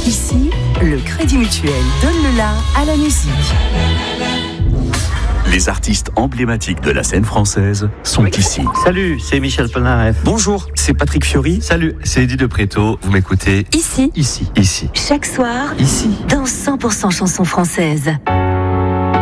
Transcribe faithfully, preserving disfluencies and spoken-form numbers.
Ici, le Crédit Mutuel donne le la à la musique. Les artistes emblématiques de la scène française sont ici. Salut, c'est Michel Polnareff. Bonjour, c'est Patrick Fiori. Salut, c'est Eddie de Préto. Vous m'écoutez Ici, ici, ici, chaque soir, ici. dans cent pour cent chansons françaises.